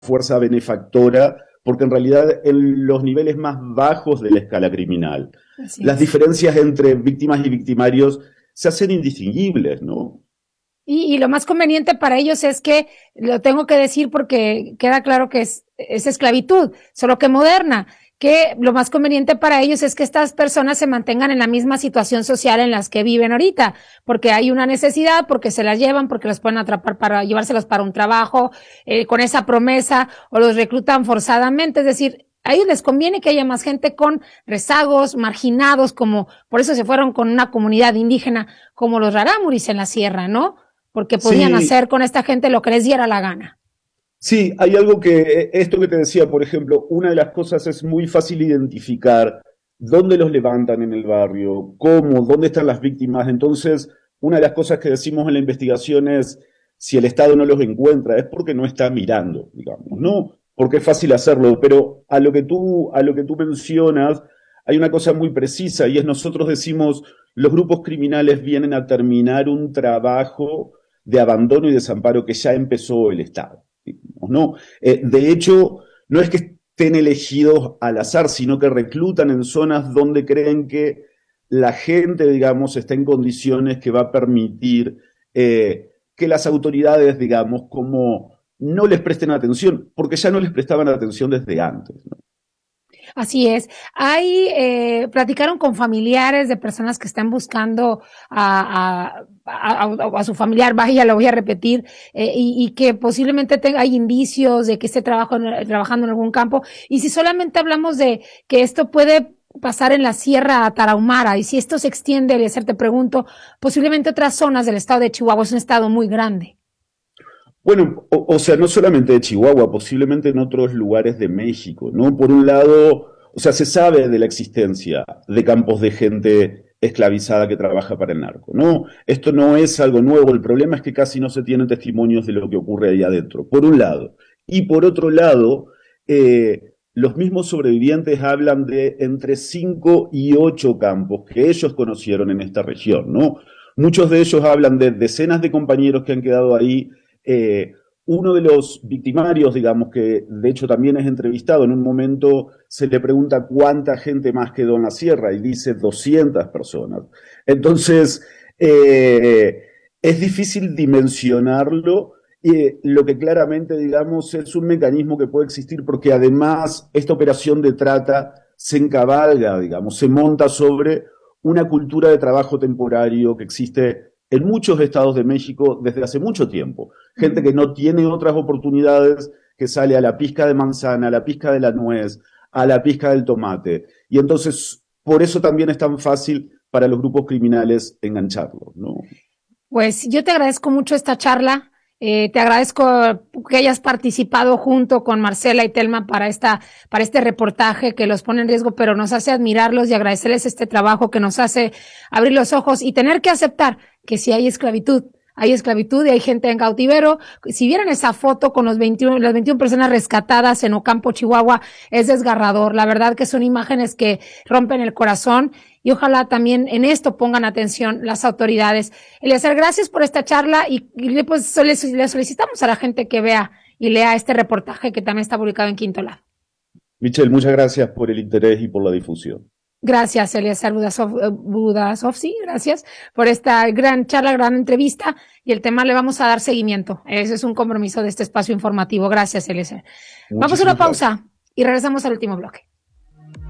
fuerza benefactora, porque en realidad en los niveles más bajos de la escala criminal, Así las es. diferencias entre víctimas y victimarios se hacen indistinguibles, ¿no? Y lo más conveniente para ellos es que, lo tengo que decir porque queda claro que es esclavitud, solo que moderna, que lo más conveniente para ellos es que estas personas se mantengan en la misma situación social en las que viven ahorita, porque hay una necesidad, porque se las llevan, porque los pueden atrapar para llevárselos para un trabajo, con esa promesa, o los reclutan forzadamente, es decir, a ellos les conviene que haya más gente con rezagos, marginados, como por eso se fueron con una comunidad indígena como los rarámuris en la sierra, ¿no? Porque podían Sí, hacer con esta gente lo que les diera la gana. sí, hay algo que, esto que te decía, por ejemplo, una de las cosas es muy fácil identificar dónde los levantan en el barrio, cómo, dónde están las víctimas. Entonces, una de las cosas que decimos en la investigación es, si el Estado no los encuentra, es porque no está mirando, digamos, ¿no? Porque es fácil hacerlo, pero a lo que tú mencionas, hay una cosa muy precisa y es nosotros decimos, los grupos criminales vienen a terminar un trabajo de abandono y desamparo que ya empezó el Estado. ¿No? De hecho, no es que estén elegidos al azar, sino que reclutan en zonas donde creen que la gente, digamos, está en condiciones que va a permitir que las autoridades, digamos, como no les presten atención, porque ya no les prestaban atención desde antes, ¿no? Así es. Hay, platicaron con familiares de personas que están buscando a su familiar, vaya, lo voy a repetir, y que posiblemente hay indicios de que esté trabajando en algún campo. Y si solamente hablamos de que esto puede pasar en la Sierra Tarahumara, y si esto se extiende, Eliezer, te pregunto, posiblemente otras zonas del estado de Chihuahua, es un estado muy grande. Bueno, o sea, no solamente de Chihuahua, posiblemente en otros lugares de México, ¿no? Por un lado, o sea, se sabe de la existencia de campos de gente esclavizada que trabaja para el narco, ¿no? Esto no es algo nuevo, el problema es que casi no se tienen testimonios de lo que ocurre ahí adentro, por un lado. Y por otro lado, los mismos sobrevivientes hablan de entre 5 y 8 campos que ellos conocieron en esta región, ¿no? Muchos de ellos hablan de decenas de compañeros que han quedado ahí. Uno de los victimarios, digamos, que de hecho también es entrevistado, en un momento se le pregunta cuánta gente más quedó en la sierra y dice 200 personas. Entonces, es difícil dimensionarlo y lo que claramente, digamos, es un mecanismo que puede existir porque además esta operación de trata se encabalga, digamos, se monta sobre una cultura de trabajo temporario que existe en muchos estados de México desde hace mucho tiempo. Uh Gente -huh. que no tiene otras oportunidades, que sale a la pizca de manzana, a la pizca de la nuez, a la pizca del tomate. Y entonces, por eso también es tan fácil para los grupos criminales engancharlos, ¿no? Pues yo te agradezco mucho esta charla. Te agradezco que hayas participado junto con Marcela y Telma para este reportaje que los pone en riesgo, pero nos hace admirarlos y agradecerles este trabajo que nos hace abrir los ojos y tener que aceptar que si hay esclavitud y hay gente en cautiverio. Si vieran esa foto con las 21 personas rescatadas en Ocampo, Chihuahua, es desgarrador. La verdad que son imágenes que rompen el corazón y ojalá también en esto pongan atención las autoridades. Eliezer, gracias por esta charla y pues le solicitamos a la gente que vea y lea este reportaje que también está publicado en Quinto Lado. Michelle, muchas gracias por el interés y por la difusión. Gracias, Eliezer Budasov, sí, gracias por esta gran charla, gran entrevista y el tema le vamos a dar seguimiento. Ese es un compromiso de este espacio informativo. Gracias, Eliezer. Vamos a una Muchísimas gracias. pausa y regresamos al último bloque.